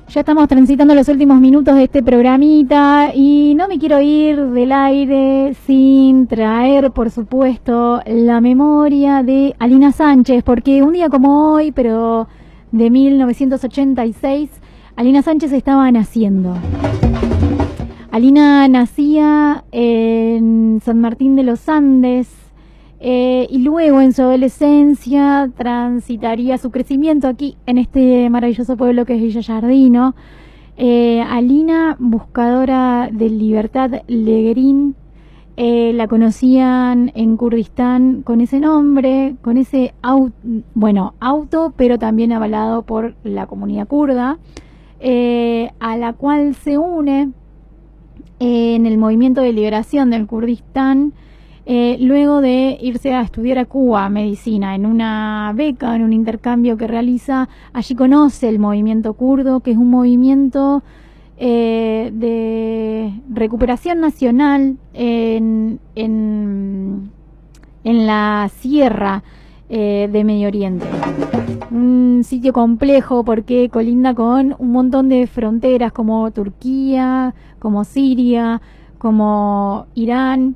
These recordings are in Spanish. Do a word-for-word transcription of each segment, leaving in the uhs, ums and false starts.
Ya estamos transitando los últimos minutos de este programita y no me quiero ir del aire sin traer, por supuesto, la memoria de Alina Sánchez, porque un día como hoy, pero de mil novecientos ochenta y seis, Alina Sánchez estaba naciendo. Alina nacía en San Martín de los Andes eh, y luego en su adolescencia transitaría su crecimiento aquí en este maravilloso pueblo que es Villa Yardino. Eh, Alina, buscadora de libertad Leguerín, eh, la conocían en Kurdistán con ese nombre, con ese auto, bueno, auto, pero también avalado por la comunidad kurda, eh, a la cual se une en el movimiento de liberación del Kurdistán, eh, luego de irse a estudiar a Cuba medicina en una beca, en un intercambio que realiza. Allí conoce el movimiento kurdo, que es un movimiento eh, de recuperación nacional en, en, en la sierra eh, de Medio Oriente. Un sitio complejo porque colinda con un montón de fronteras como Turquía, como Siria, como Irán.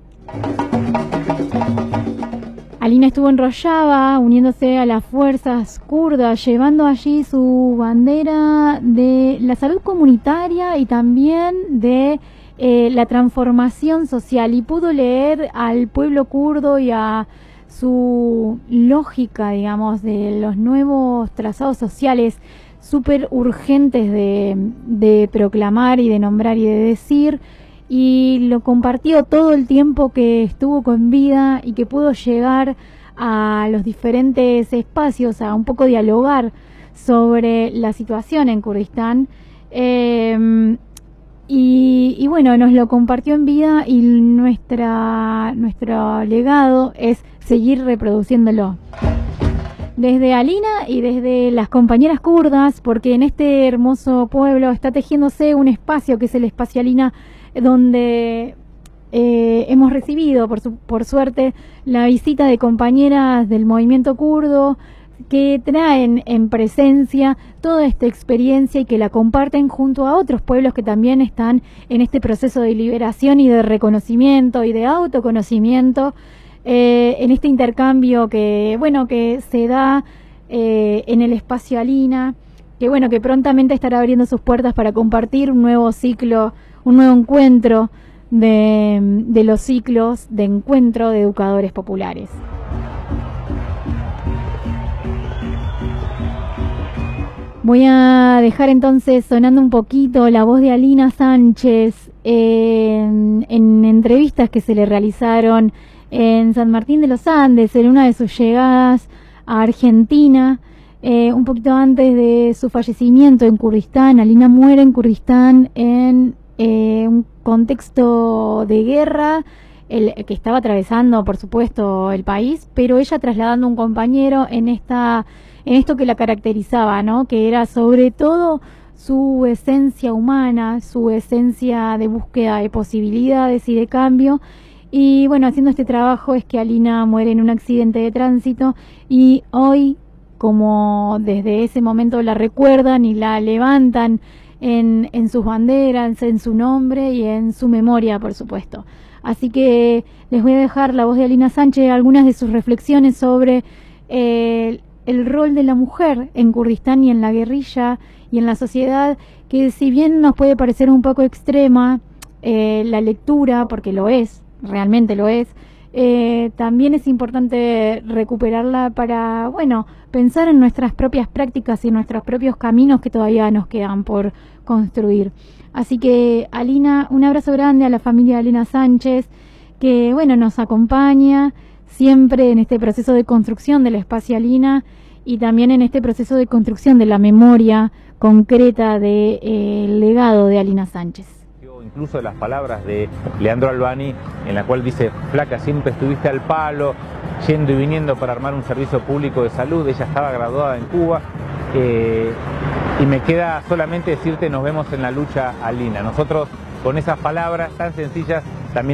Alina estuvo en Rojava uniéndose a las fuerzas kurdas, llevando allí su bandera de la salud comunitaria y también de eh, la transformación social, y pudo leer al pueblo kurdo y a su lógica, digamos, de los nuevos trazados sociales súper urgentes de, de proclamar y de nombrar y de decir, y lo compartió todo el tiempo que estuvo con vida y que pudo llegar a los diferentes espacios a un poco dialogar sobre la situación en Kurdistán. Eh, y, y bueno, nos lo compartió en vida, y nuestra, nuestro legado es seguir reproduciéndolo. Desde Alina y desde las compañeras kurdas, porque en este hermoso pueblo está tejiéndose un espacio que es el espacio Alina, donde eh, hemos recibido, por, su, por suerte, la visita de compañeras del movimiento kurdo que traen en presencia toda esta experiencia y que la comparten junto a otros pueblos que también están en este proceso de liberación y de reconocimiento y de autoconocimiento, eh, en este intercambio que, bueno, que se da eh, en el espacio Alina, que bueno, que prontamente estará abriendo sus puertas para compartir un nuevo ciclo, un nuevo encuentro de, de los ciclos de encuentro de educadores populares. Voy a dejar entonces sonando un poquito la voz de Alina Sánchez en, en entrevistas que se le realizaron en San Martín de los Andes, en una de sus llegadas a Argentina, eh, un poquito antes de su fallecimiento en Kurdistán. Alina muere en Kurdistán en eh, un contexto de guerra, el, que estaba atravesando, por supuesto, el país, pero ella trasladando a un compañero en esta en esto que la caracterizaba, ¿no? Que era sobre todo su esencia humana, su esencia de búsqueda de posibilidades y de cambio. Y bueno, haciendo este trabajo es que Alina muere en un accidente de tránsito, y hoy, como desde ese momento la recuerdan y la levantan en, en sus banderas, en su nombre y en su memoria, por supuesto. Así que les voy a dejar la voz de Alina Sánchez, algunas de sus reflexiones sobre eh, el rol de la mujer en Kurdistán y en la guerrilla y en la sociedad, que si bien nos puede parecer un poco extrema eh, la lectura, porque lo es, realmente lo es, eh, también es importante recuperarla para, bueno, pensar en nuestras propias prácticas y en nuestros propios caminos que todavía nos quedan por construir. Así que, Alina, un abrazo grande a la familia de Alina Sánchez, que, bueno, nos acompaña siempre en este proceso de construcción del espacio Alina, y también en este proceso de construcción de la memoria concreta del de, eh, legado de Alina Sánchez. Incluso de las palabras de Leandro Albani, en la cual dice: flaca, siempre estuviste al palo, yendo y viniendo para armar un servicio público de salud. Ella estaba graduada en Cuba, eh, y me queda solamente decirte: nos vemos en la lucha, Alina. Nosotros, con esas palabras tan sencillas, también